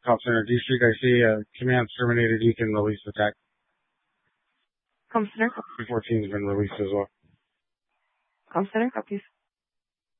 Call Center District. I see command terminated. You can release the tech. Com Center. 14 has been released as well. Com Center, copies.